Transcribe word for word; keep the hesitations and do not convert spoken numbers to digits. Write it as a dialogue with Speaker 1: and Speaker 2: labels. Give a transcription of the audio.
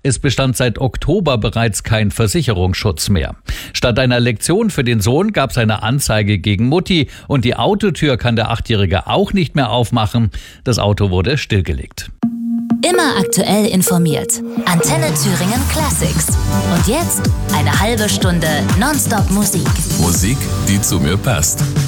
Speaker 1: Es bestand seit Oktober bereits kein Versicherungsschutz mehr. Statt einer Lektion für den Sohn gab es eine Anzeige gegen Mutti und die Autotür kann der Achtjährige auch nicht mehr aufmachen. Das Auto wurde stillgelegt.
Speaker 2: Immer aktuell informiert. Antenne Thüringen Classics. Und jetzt eine halbe Stunde Nonstop Musik.
Speaker 3: Musik, die zu mir passt.